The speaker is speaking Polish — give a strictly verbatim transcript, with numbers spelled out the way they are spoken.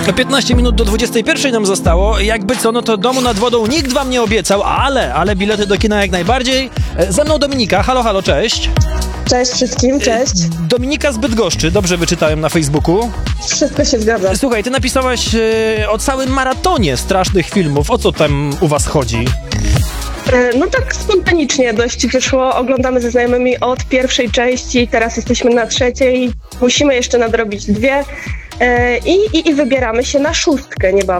piętnaście minut do dwudziestej pierwszej nam zostało. Jakby co, no to domu nad wodą nikt wam nie obiecał, ale, ale bilety do kina jak najbardziej. Ze mną Dominika. Halo, halo, cześć. Cześć wszystkim, cześć. Dominika z Bydgoszczy, dobrze wyczytałem na Facebooku. Wszystko się zgadza. Słuchaj, ty napisałaś e, o całym maratonie strasznych filmów. O co tam u was chodzi? No tak spontanicznie dość wyszło. Oglądamy ze znajomymi od pierwszej części, teraz jesteśmy na trzeciej. Musimy jeszcze nadrobić dwie i, i, i wybieramy się na szóstkę niebawem.